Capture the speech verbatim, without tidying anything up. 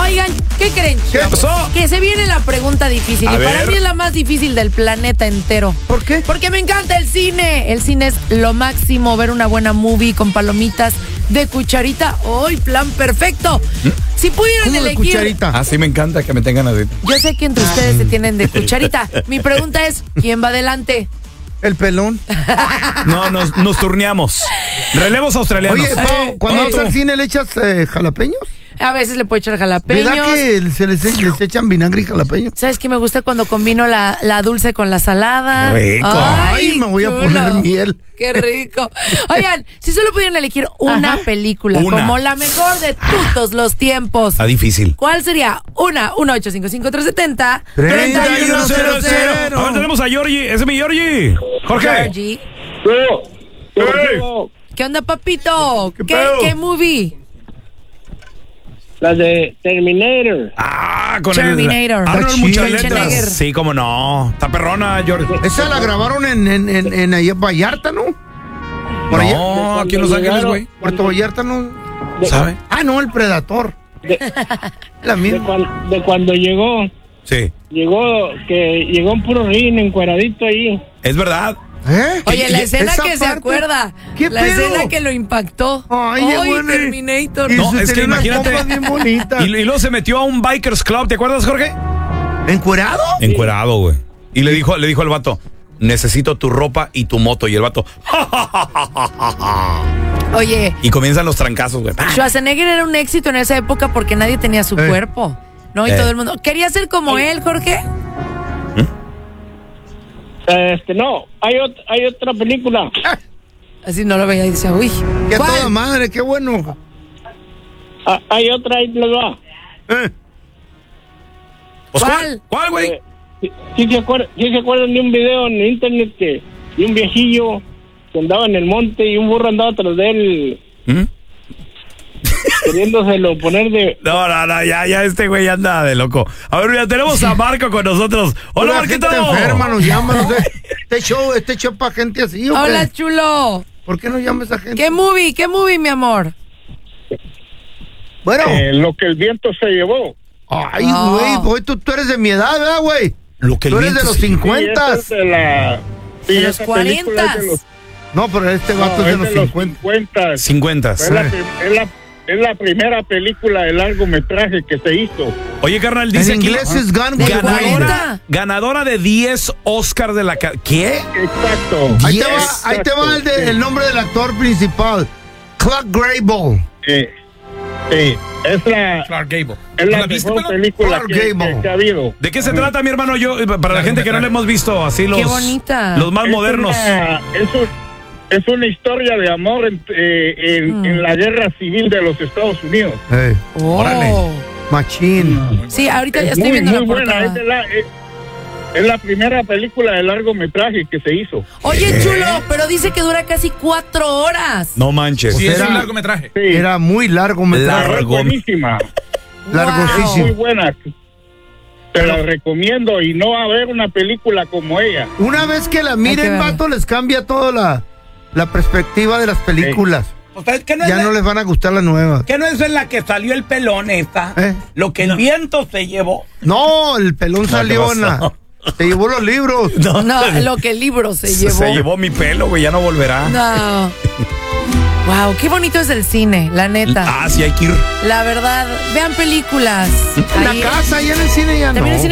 Oigan, ¿qué creen? ¿Qué pasó? Que se viene la pregunta difícil. A y ver. para mí es la más difícil del planeta entero. ¿Por qué? Porque me encanta el cine. El cine es lo máximo. Ver una buena movie con palomitas de cucharita. ¡Ay, plan perfecto! Si pudieran ¿Cómo de elegir... cucharita? Así me encanta que me tengan así. Yo sé que entre ustedes se tienen de cucharita. Mi pregunta es, ¿quién va adelante? El pelón. No, nos, nos turneamos. Relevos australianos. Oye, Pao, cuando Oye, vas tú. al cine le echas eh, jalapeños. A veces le puedo echar jalapeños. ¿Verdad que se les, les echan vinagre y jalapeños? ¿Sabes qué me gusta cuando combino la, la dulce con la salada? Rico. Ay, me voy a chulo. poner miel. Qué rico. Oigan, si solo pudieran elegir una Ajá. película Una. como la mejor de todos los tiempos, Está difícil. ¿cuál sería? Una, uno ocho cinco cinco tres siete cero. treinta y uno cero cero. Ahora tenemos a Georgie. Ese es mi Georgie. Jorge. Georgie. Hey. ¿Qué onda, papito? ¿Qué ¿Qué, pedo? ¿Qué movie? La de Terminator. Ah, con Terminator. el Arnold Está muchas chida. letras. Schwarzenegger. Sí, cómo no. Está perrona, Georgie. Esa la grabaron en, en, en, en allá Vallarta, ¿no? Por allá. No, aquí en Los Ángeles, güey. Puerto Vallarta, ¿no? ¿Sabe? Ah, no, el Predator. De, La de, misma. cuan- de cuando llegó, Sí. llegó, que llegó un puro rin encueradito ahí. Es verdad. ¿Eh? Oye, la escena Esa que se parte. acuerda. ¿Qué La pedo? escena que lo impactó. Ay, llegó en el- Terminator. Y No, se es que tenía unas imagínate. pompas bien bonitas. Y, y luego se metió a un Bikers Club. ¿Te acuerdas, Jorge? ¿Encuerado? Encuerado, güey. Y le dijo, le dijo al vato, necesito tu ropa y tu moto. Y el vato, Oye, y comienzan los trancazos, güey. Schwarzenegger era un éxito en esa época porque nadie tenía su Eh. cuerpo, ¿no? Y Eh. todo el mundo quería ser como él, Jorge. Este, no, hay, ot- hay otra película. Así no lo veía y decía, uy, ¡Qué ¿cuál? toda madre! ¡Qué bueno! Ah, hay otra, ahí les va. Eh, Pues, ¿Cuál? ¿Cuál, güey? Eh, ¿sí, sí se acuerdan, sí se acuerdan de un video en internet que de un viejillo que andaba en el monte y un burro andaba tras de él ¿Mm? queriéndoselo poner de... No, no, no, ya, ya este güey anda de loco. A ver, mira, tenemos a Marco con nosotros. Hola, la Marquito. gente enferma nos llama. No sé. Este show, este show para gente así, ¿o qué? Hola, chulo. ¿Por qué no llama esa gente? ¿Qué movie? ¿Qué movie, mi amor? Bueno. Eh, lo que el viento se llevó. Ay, No. güey, pues tú, tú eres de mi edad, ¿verdad, güey? Lo que el Tú eres de viento los se- cincuentas. Sí, esa es de la... sí, De los esa película es cuarentas. de los- No, pero este vato no, es de es los de los cincuenta. cincuenta. cincuenta. Es la, prim- es, la, es la primera película de largometraje que se hizo. Oye, carnal, En dice aquí. inglés es Gone ¿De with the Wind. cuarenta? Ganadora, ganadora de diez Oscars de la... ca- ¿Qué? Exacto. Ahí te va, Yes. ahí te va el, de- Sí. el nombre del actor principal. Clark Gable. Eh, sí, es la, Clark Gable. es ¿No la la viste, mejor pelón? película Clark que, Gable. que- que ha habido. ¿De qué se trata, mi hermano? Yo, para la gente que no le hemos visto, así los... Qué bonita. Los más Es modernos. una- es, un- es una historia de amor en, eh, en, Mm. en la guerra civil de los Estados Unidos. Eh, Oh. Órale. machín. Sí, ahorita ya Es estoy muy, viendo muy la buena. portada. Es, de la, es, es la primera película de largometraje que se hizo. Oye, chulo, pero dice que dura casi cuatro horas. No manches. Sí, es Era- un largometraje. Sí, Era muy largo, me Largo. es buenísima. Muy largosísimo. buena. Te la recomiendo y no va a haber una película como ella. Una vez que la Hay que miren, verla. vato, les cambia toda la, la perspectiva de las películas. ¿Ustedes qué no, Ya es no la, les van a gustar las nuevas. qué no es en la que salió el pelón esta? ¿Eh? Lo que el viento se llevó. No, el pelón ¿qué salió en la... pasó? Se llevó los libros. No, No, lo que el libro se llevó. Se llevó mi pelo, güey, ya no volverá. No. Wow, qué bonito es el cine, la neta. Ah, sí, hay que ir. La verdad, vean películas. En la Ahí- casa y en el cine ya También no. el cine